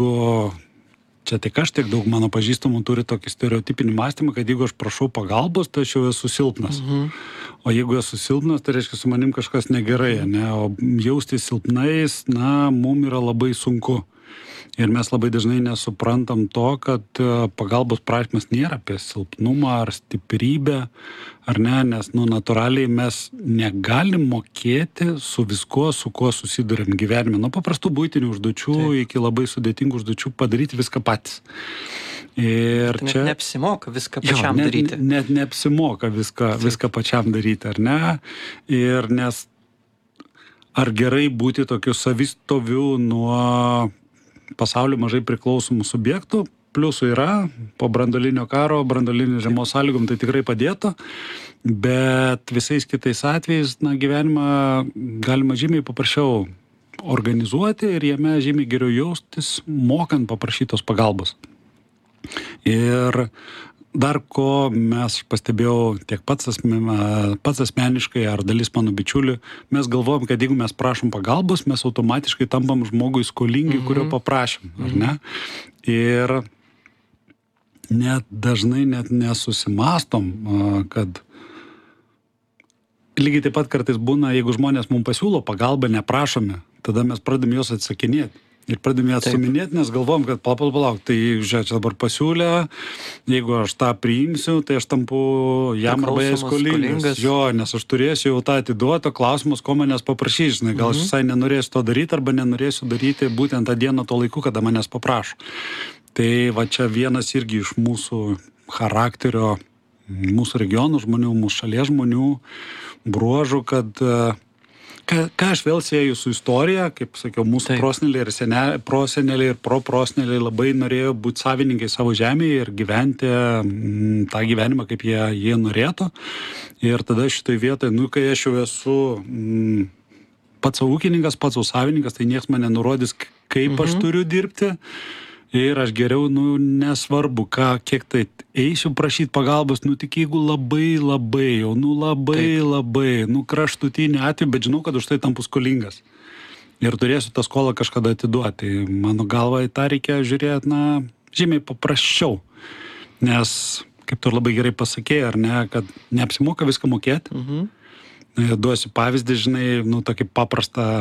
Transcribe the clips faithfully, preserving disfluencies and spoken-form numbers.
O čia tik aš, tiek daug mano pažįstamų turi tokį stereotipinį mąstymą, kad jeigu aš prašau pagalbos, tai aš jau esu silpnas. Mhm. O jeigu esu silpnas, tai reiškia, su manim kažkas negerai, ne? O jausti silpnais, na, mum yra labai sunku. Ir mes labai dažnai nesuprantam to, kad pagalbos prašymas nėra apie silpnumą ar stiprybę, ar ne, nes, nu, natūraliai mes negalim mokėti su viskuo, su kuo susiduriam gyvenime. Nuo paprastų buitinių užduočių Taip. Iki labai sudėtingų užduočių padaryti viską patys. Ir net čia... neapsimoka viską pačiam jo, net, daryti. Net neapsimoka viską, viską pačiam daryti, ar ne? Ir nes ar gerai būti tokiu savistoviu nuo pasaulio mažai priklausomų subjektų, pliusų yra, po branduolinio karo, branduolinio žiemos sąlygom tai tikrai padėtų, bet visais kitais atvejais, na, gyvenimą galima žymiai paprasčiau organizuoti ir jame žymiai geriau jaustis, mokant paprašytos pagalbos. Ir dar ko mes pastebėjau tiek pats, asme, pats asmeniškai ar dalis mano bičiulių, mes galvojam, kad jeigu mes prašom pagalbos, mes automatiškai tampam žmogui skolingi, mm-hmm. kurio paprašym, ar ne? Ir net dažnai net nesusimastom, kad lygiai taip pat kartais būna, jeigu žmonės mums pasiūlo pagalbą, neprašome, tada mes pradėm juos atsakinėti. Ir pradėjome atsuminėti, nes galvom, kad palauk, palauk, tai žiūrėk, čia dabar pasiūlė, jeigu aš tą priimsiu, tai aš tampu jam arba jai skolingas. Jo, nes aš turėsiu jau tą atiduotą, klausimus, ko manęs paprašys, žinai, gal aš visai nenorėsiu to daryti arba nenorėsiu daryti būtent tą dieną to laiku, kada manęs paprašo. Tai va čia vienas irgi iš mūsų charakterio, mūsų regionų žmonių, mūsų šalies žmonių bruožų, kad Ką, ką aš vėl sieju su istorija, kaip sakiau, mūsų proseneliai ir seneliai, proseneliai ir proproseneliai labai norėjo būti savininkai savo žemėje ir gyventi m, tą gyvenimą, kaip jie, jie norėtų. Ir tada šitoj vietoje, nu, kai aš jau esu m, pats ūkininkas, pats savininkas, tai niekas mane nurodys, kaip mhm. aš turiu dirbti. Ir aš geriau, nu, nesvarbu, ką, kiek tai eisiu prašyti pagalbos, nu, tik jeigu labai, labai, jau, nu, labai, Taip. labai, nu, kraštutinį atveju, bet žinau, kad už tai tampu skolingas. Ir turėsiu tą skolą kažkada atiduoti. Mano galva, į tą reikia žiūrėti, na, žymiai paprasčiau. Nes, kaip tu labai gerai pasakėjai, ar ne, kad neapsimoka viską mokėti. Mhm. Duosiu pavyzdį, žinai, nu, tokį paprastą...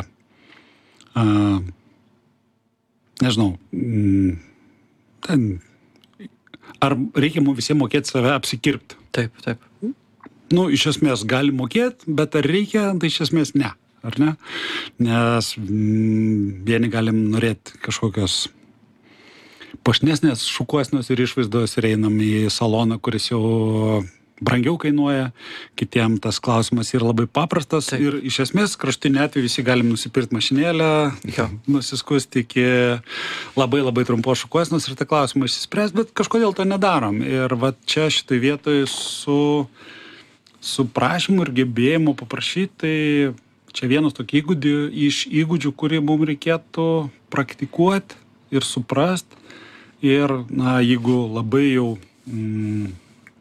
Uh, nežinau, ten, ar reikia mums visiems mokėti save apsikirpti? Taip, taip. Nu, iš esmės gali mokėti, bet ar reikia, tai iš esmės ne, ar ne? Nes mm, vieni galim norėti kažkokios puošnesnės, šukuosnios ir išvaizdos ir einam į saloną, kuris jau brangiau kainuoja, kitiem tas klausimas yra labai paprastas. Taip. Ir iš esmės kraštinė atveju visi galim nusipirkti mašinėlę, ja. nusiskusti iki labai labai trumpo šukuosnos ir tą klausimą išsispręs, bet kažkodėl to nedarom. Ir va čia šitoj vietoj su, su prašymu ir gebėjimu paprašyti, tai čia vienas tokį įgūdį iš įgūdžių, kurį mums reikėtų praktikuoti ir suprasti. Ir, na, jeigu labai jau mm,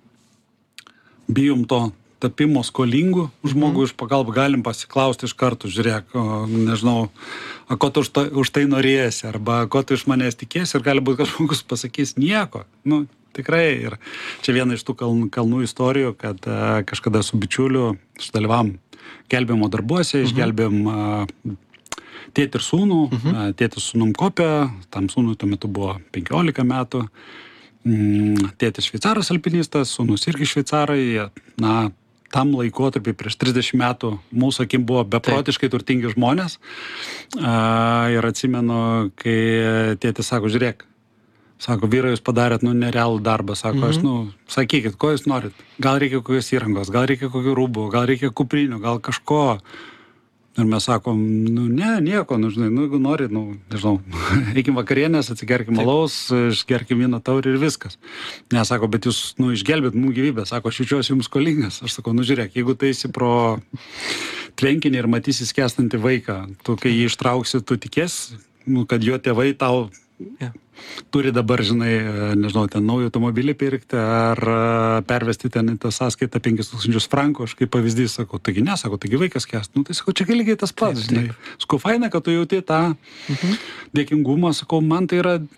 bijom to tapimo skolingų žmogų iš pagalbą, galim pasiklausti iš karto, žiūrėk, o, nežinau, a, ko tu už, ta, už tai norėsi, arba ko tu iš manęs tikėsi, ir gali būti kažkogus pasakys nieko. Nu, tikrai, ir čia viena iš tų kalnų, kalnų istorijų, kad a, kažkada su bičiuliu sudalyvavom gelbėjimo darbuose, mhm. išgelbėjom a, tėtį ir sūnų, mhm. a, tėtis sūnum kopė, tam sūnui tuo metu buvo penkiolika metų, tėtis šveicaras alpinistas, sūnus irgi šveicarai, na, tam laikotarpį prieš trisdešimt metų mūsų akim buvo beprotiškai turtingi žmonės. A, ir atsimenu, kai tėtis sako, žiūrėk, sako, vyrai, jūs padarėt, nu, nerealų darbą, sako, mm-hmm. aš, nu, sakykit, ko jūs norit, gal reikia kokios įrangos, gal reikia kokių rūbų, gal reikia kuprinių, gal kažko. Ir mes sakom, nu, ne, nieko, nu, žinai, nu, jeigu nori, nu, nežinau, eikim vakarienės, atsigerkim alaus, išgerkim vieną taurį ir viskas. Ne, sako, bet jūs, nu, išgelbėt mūsų gyvybę, sako, aš jaučiuosi jums skolingas. Aš sakau, nu, žiūrėk, jeigu tu eisi pro tvenkinį ir matysi skęstantį vaiką, tu, kai jį ištrauksi, tu tikės, nu, kad jo tėvai tau Yeah. turi dabar, žinai, nežinau, ten naują automobilį pirkti ar pervesti ten į tą sąskaitą penkis tūkstančius frankų, aš kaip pavyzdys sakau, taigi nesakau, taigi vaikas kęst, nu tai sakau, čia lygiai tas pats, žinai. Sakau, faina, kad tu jauti tą Mhm. dėkingumą, sakau, man tai yra